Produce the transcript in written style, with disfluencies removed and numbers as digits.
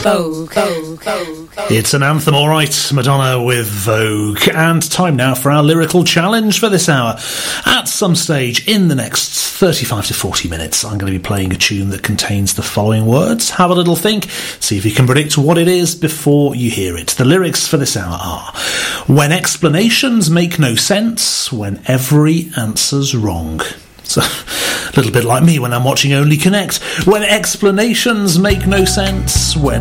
Vogue. It's an anthem, all right. Madonna with Vogue. And time now for our lyrical challenge for this hour. At some stage in the next 35 to 40 minutes, I'm going to be playing a tune that contains the following words. Have a little think. See if you can predict what it is before you hear it. The lyrics for this hour are: when explanations make no sense, when every answer's wrong. So, a little bit like me when I'm watching Only Connect. When explanations make no sense, when